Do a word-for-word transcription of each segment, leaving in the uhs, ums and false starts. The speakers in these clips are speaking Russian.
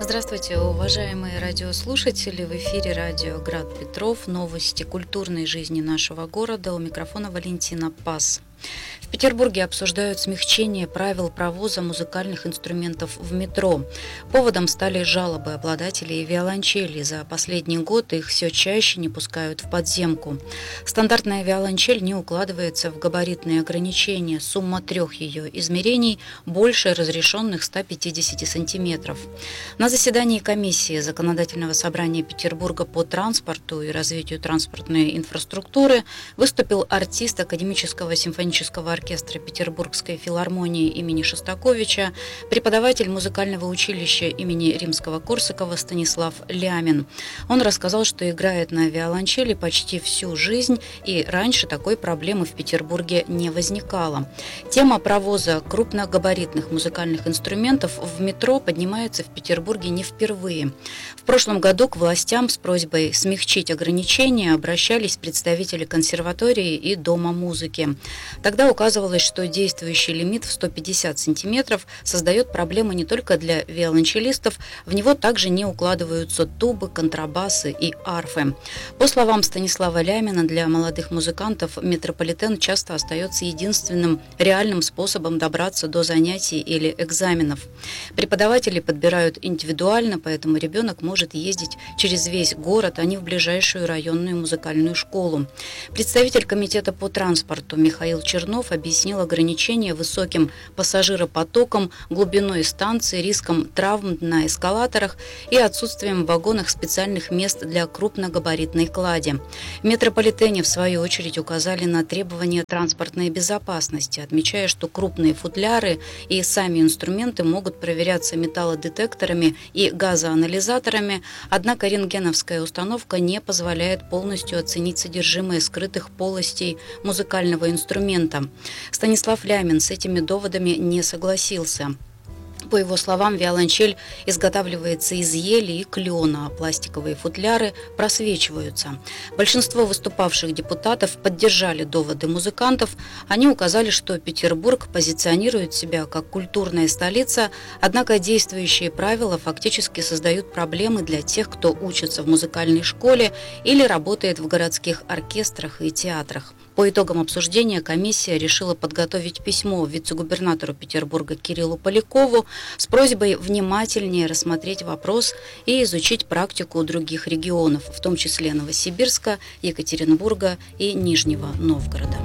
Здравствуйте, уважаемые радиослушатели! В эфире радио «Град Петров». Новости культурной жизни нашего города. У микрофона Валентина Пас. В Петербурге обсуждают смягчение правил провоза музыкальных инструментов в метро. Поводом стали жалобы обладателей виолончелей. За последний год их все чаще не пускают в подземку. Стандартная виолончель не укладывается в габаритные ограничения. Сумма трех ее измерений больше разрешенных ста пятидесяти сантиметров. На заседании комиссии Законодательного собрания Петербурга по транспорту и развитию транспортной инфраструктуры выступил артист Академического симфонического оркестра Петербургской филармонии имени Шостаковича, преподаватель музыкального училища имени Римского-Корсакова Станислав Лямин. Он рассказал, что играет на виолончели почти всю жизнь, и раньше такой проблемы в Петербурге не возникало. Тема провоза крупногабаритных музыкальных инструментов в метро поднимается в Петербурге не впервые. В прошлом году к властям с просьбой смягчить ограничения обращались представители консерватории и Дома музыки. Тогда указывалось, что действующий лимит в сто пятьдесят сантиметров создает проблемы не только для виолончелистов, в него также не укладываются тубы, контрабасы и арфы. По словам Станислава Лямина, для молодых музыкантов метрополитен часто остается единственным реальным способом добраться до занятий или экзаменов. Преподаватели подбирают индивидуально, поэтому ребенок может ездить через весь город, а не в ближайшую районную музыкальную школу. Представитель комитета по транспорту Михаил Чернов объяснил ограничения высоким пассажиропотоком, глубиной станции, риском травм на эскалаторах и отсутствием в вагонах специальных мест для крупногабаритной клади. В метрополитене, в свою очередь, указали на требования транспортной безопасности, отмечая, что крупные футляры и сами инструменты могут проверяться металлодетекторами и газоанализаторами, однако рентгеновская установка не позволяет полностью оценить содержимое скрытых полостей музыкального инструмента. Станислав Лямин с этими доводами не согласился. По его словам, виолончель изготавливается из ели и клена, а пластиковые футляры просвечиваются. Большинство выступавших депутатов поддержали доводы музыкантов. Они указали, что Петербург позиционирует себя как культурная столица, однако действующие правила фактически создают проблемы для тех, кто учится в музыкальной школе или работает в городских оркестрах и театрах. По итогам обсуждения комиссия решила подготовить письмо вице-губернатору Петербурга Кириллу Полякову с просьбой внимательнее рассмотреть вопрос и изучить практику других регионов, в том числе Новосибирска, Екатеринбурга и Нижнего Новгорода.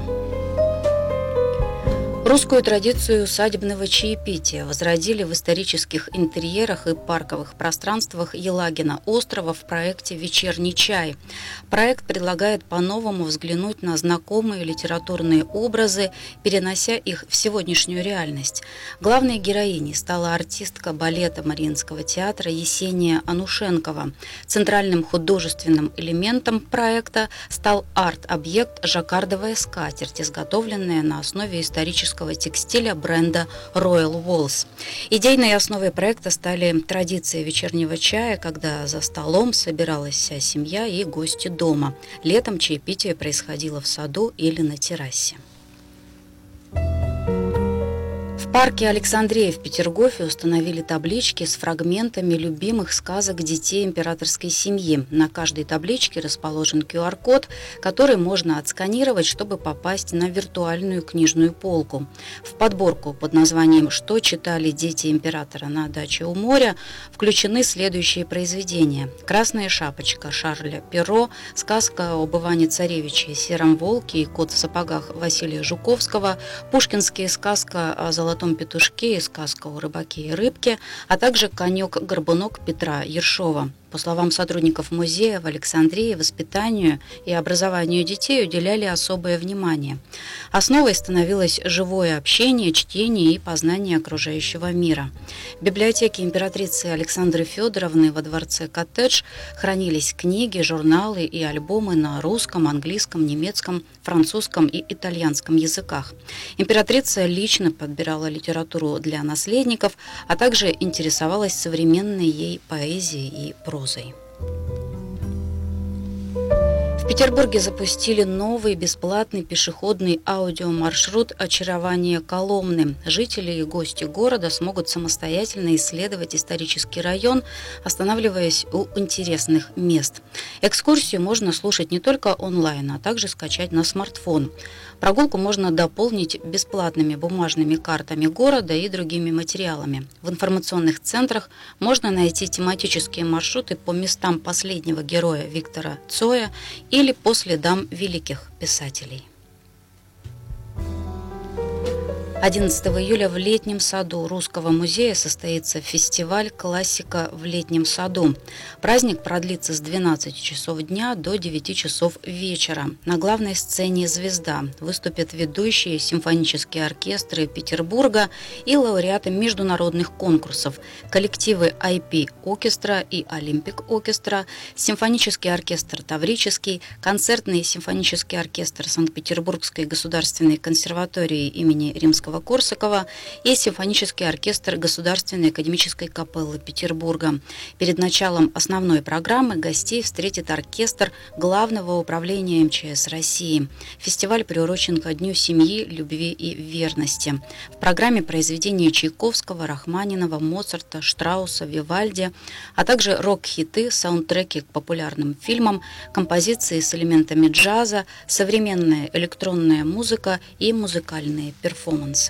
Русскую традицию усадебного чаепития возродили в исторических интерьерах и парковых пространствах Елагина острова в проекте «Вечерний чай». Проект предлагает по-новому взглянуть на знакомые литературные образы, перенося их в сегодняшнюю реальность. Главной героиней стала артистка балета Мариинского театра Есения Анушенкова. Центральным художественным элементом проекта стал арт-объект «Жаккардовая скатерть», изготовленная на основе исторического текстиля бренда Royal Walls. Идейной основой проекта стали традиции вечернего чая, когда за столом собиралась вся семья и гости дома. Летом чаепитие происходило в саду или на террасе. В парке Александрия в Петергофе установили таблички с фрагментами любимых сказок детей императорской семьи. На каждой табличке расположен ку ар код, который можно отсканировать, чтобы попасть на виртуальную книжную полку. В подборку под названием «Что читали дети императора на даче у моря» включены следующие произведения: «Красная шапочка» Шарля Перро, сказка об Иване-Царевиче, Сером волке и кот в сапогах Василия Жуковского, пушкинская сказка о золотом петушке и сказка о рыбаке и рыбке, а также «Конек-горбунок» Петра Ершова. По словам сотрудников музея, в Александрии воспитанию и образованию детей уделяли особое внимание. Основой становилось живое общение, чтение и познание окружающего мира. В библиотеке императрицы Александры Федоровны во дворце Коттедж хранились книги, журналы и альбомы на русском, английском, немецком, французском и итальянском языках. Императрица лично подбирала литературу для наследников, а также интересовалась современной ей поэзией и прозой. В Петербурге запустили новый бесплатный пешеходный аудиомаршрут «Очарование Коломны». Жители и гости города смогут самостоятельно исследовать исторический район, останавливаясь у интересных мест. Экскурсию можно слушать не только онлайн, а также скачать на смартфон. Прогулку можно дополнить бесплатными бумажными картами города и другими материалами. В информационных центрах можно найти тематические маршруты по местам последнего героя Виктора Цоя или по следам великих писателей. одиннадцатого июля в Летнем саду Русского музея состоится фестиваль «Классика в Летнем саду». Праздник продлится с двенадцати часов дня до девяти часов вечера. На главной сцене «Звезда» выступят ведущие симфонические оркестры Петербурга и лауреаты международных конкурсов, коллективы ай пи Оркестра и Олимпик Оркестра, симфонический оркестр Таврический, концертный симфонический оркестр Санкт-Петербургской государственной консерватории имени Римского Корсакова и симфонический оркестр Государственной академической капеллы Петербурга. Перед началом основной программы гостей встретит оркестр Главного управления эм че эс России. Фестиваль приурочен ко Дню семьи, любви и верности. В программе произведения Чайковского, Рахманинова, Моцарта, Штрауса, Вивальди, а также рок-хиты, саундтреки к популярным фильмам, композиции с элементами джаза, современная электронная музыка и музыкальные перформансы.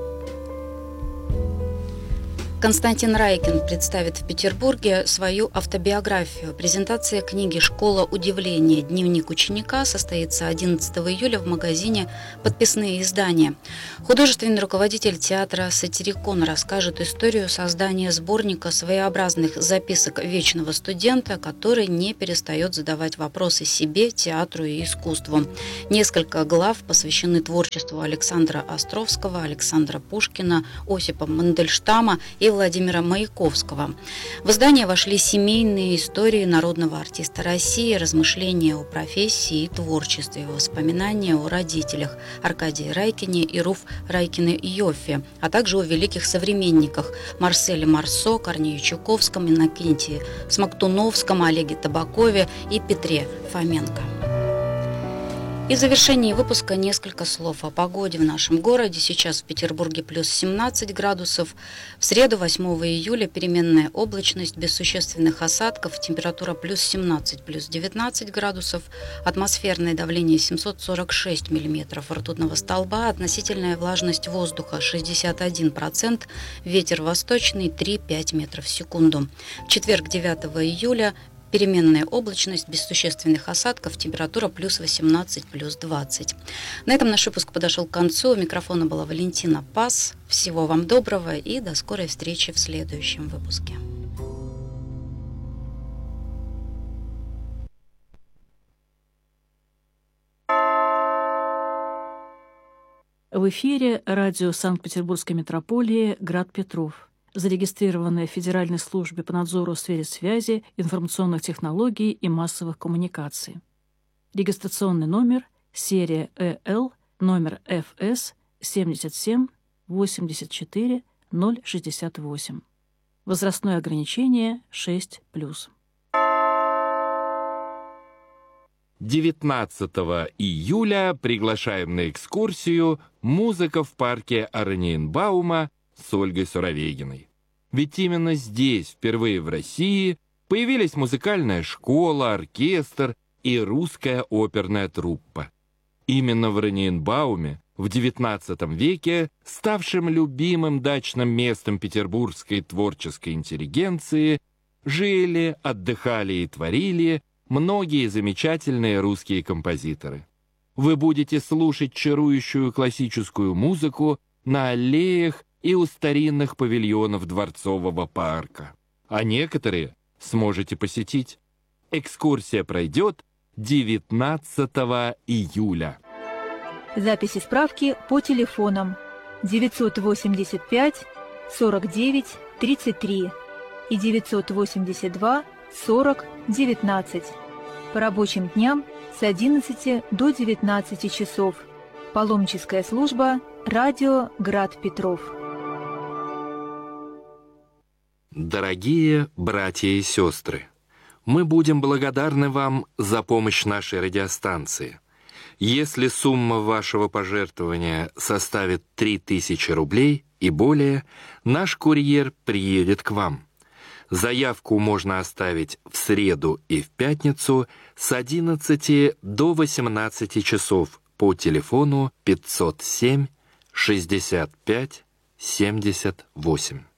Константин Райкин представит в Петербурге свою автобиографию. Презентация книги «Школа удивления. Дневник ученика» состоится одиннадцатого июля в магазине «Подписные издания». Художественный руководитель театра «Сатирикон» расскажет историю создания сборника своеобразных записок вечного студента, который не перестает задавать вопросы себе, театру и искусству. Несколько глав посвящены творчеству Александра Островского, Александра Пушкина, Осипа Мандельштама и Владимира Маяковского. В издание вошли семейные истории народного артиста России, размышления о профессии и творчестве, воспоминания о родителях Аркадии Райкине и Руф Райкине-Йоффе, а также о великих современниках Марселе Марсо, Корнее Чуковском, Иннокентии Смоктуновском, Олеге Табакове и Петре Фоменко. И в завершении выпуска несколько слов о погоде в нашем городе. Сейчас в Петербурге плюс семнадцать градусов. В среду, восьмого июля, переменная облачность, без существенных осадков, температура плюс семнадцать, плюс девятнадцать градусов, атмосферное давление семьсот сорок шесть миллиметров ртутного столба, относительная влажность воздуха шестьдесят один процент, ветер восточный три-пять метров в секунду. В четверг, девятого июля, переменная облачность, без существенных осадков, температура плюс восемнадцать, плюс двадцать. На этом наш выпуск подошел к концу. У микрофона была Валентина Пас. Всего вам доброго и до скорой встречи в следующем выпуске. В эфире радио Санкт-Петербургской метрополии «Град Петров», зарегистрированная в Федеральной службе по надзору в сфере связи, информационных технологий и массовых коммуникаций. Регистрационный номер, серия Э Л, номер Ф С семьдесят семь восемьдесят четыре ноль шестьдесят восемь. Возрастное ограничение шесть плюс. девятнадцатого июля приглашаем на экскурсию «Музыка в парке Ораниенбаума» с Ольгой Суровегиной. Ведь именно здесь, впервые в России, появились музыкальная школа, оркестр и русская оперная труппа. Именно в Ораниенбауме в девятнадцатом веке, ставшим любимым дачным местом петербургской творческой интеллигенции, жили, отдыхали и творили многие замечательные русские композиторы. Вы будете слушать чарующую классическую музыку на аллеях и у старинных павильонов Дворцового парка. А некоторые сможете посетить. Экскурсия пройдет девятнадцатого июля. Записи справки по телефонам девятьсот восемьдесят пять сорок девять тридцать три и девятьсот восемьдесят два сорок девятнадцать. По рабочим дням с одиннадцати до девятнадцати часов. Паломническая служба «Радио Град Петров». Дорогие братья и сестры, Мы будем благодарны вам за помощь нашей радиостанции. Если сумма вашего пожертвования составит три тысячи рублей и более, наш курьер приедет к вам. Заявку можно оставить в среду и в пятницу с одиннадцати до восемнадцати часов по телефону пятьсот семь шестьдесят пять семьдесят восемь.